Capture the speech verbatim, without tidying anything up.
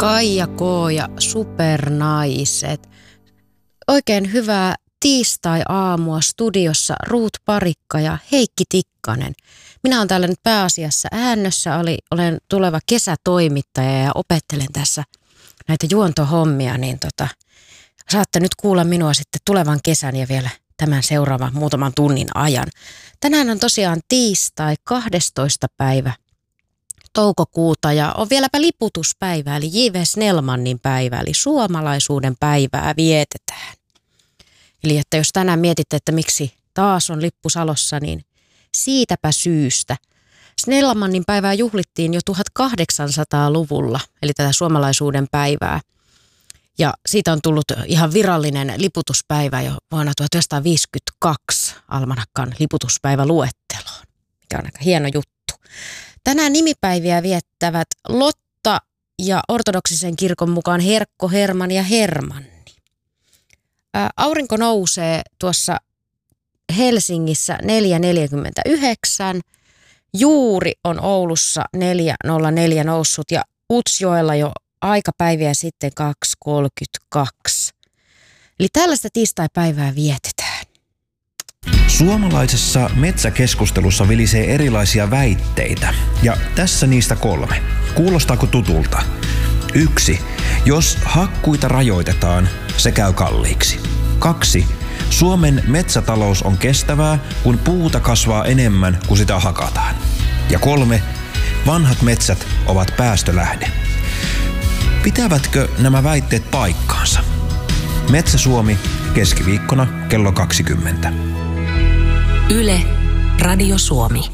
Kaija K. ja Supernaiset. Oikein hyvää tiistai-aamua studiossa Ruut Parikka ja Heikki Tikkanen. Minä olen täällä nyt pääasiassa äännössä, oli, olen tuleva kesätoimittaja ja opettelen tässä näitä juontohommia, niin tota, saatte nyt kuulla minua sitten tulevan kesän ja vielä tämän seuraavan muutaman tunnin ajan. Tänään on tosiaan tiistai kahdestoista päivä toukokuuta ja on vieläpä liputuspäivä eli J V Snellmanin päivä eli suomalaisuuden päivää vietetään. Eli että jos tänään mietitte, että miksi taas on lippu salossa, niin siitäpä syystä. Snellmanin päivää juhlittiin jo tuhatkahdeksansataaluvulla, eli tätä suomalaisuuden päivää. Ja siitä on tullut ihan virallinen liputuspäivä jo vuonna tuhatyhdeksänsataaviisikymmentäkaksi almanakkan liputuspäiväluetteloon, mikä on aika hieno juttu. Tänään nimipäiviä viettävät Lotta ja ortodoksisen kirkon mukaan Herkko, Herman ja Hermanni. Ää, aurinko nousee tuossa Helsingissä neljä neljäkymmentäyhdeksän. Juuri on Oulussa neljä nolla neljä noussut ja Utsjoella jo aikapäiviä sitten kaksi kolmekymmentäkaksi. Eli tällaista tiistaipäivää vietetään. Suomalaisessa metsäkeskustelussa vilisee erilaisia väitteitä ja tässä niistä kolme. Kuulostaako tutulta? Yksi. Jos hakkuita rajoitetaan, se käy kalliiksi. Kaksi. Suomen metsätalous on kestävää, kun puuta kasvaa enemmän kuin sitä hakataan. Ja kolme. Vanhat metsät ovat päästölähde. Pitävätkö nämä väitteet paikkaansa? Metsä Suomi keskiviikkona kello kaksikymmentä. Yle, Radio Suomi.